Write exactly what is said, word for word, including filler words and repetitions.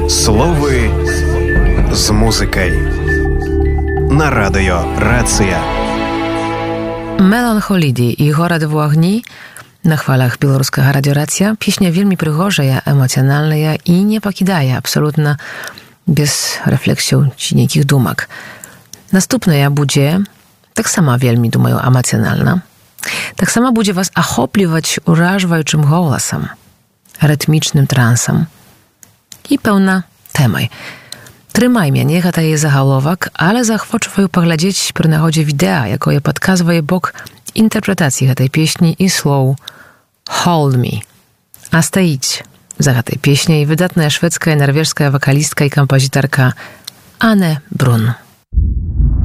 Словы з музыкай на радыё Рацыя. Меланхоліді і горад в агні на хвалах беларускага радыёрацыя. Песня вельмі прыгожая, эмацыянальная і не пакідае абсалютна без рэфлексіў ці нейкіх думак. Наступная будзе таксама вельмі, думаю, эмацыянальна. Таксама будзе вас ахопліваць уражваючым голасам, рытмічным трансам і пэўна тэмай. Трымай мяне, гэта яе загаловак, але захвочваю паглядзець пры нагодзе відэа, якое падказвае бок інтэрпрэтацыі гэтай песні і слоў «Hold me». А стаіць за гэтай песняй выдатная шведская, нарвежская вакалістка і кампазітарка Анне Брун.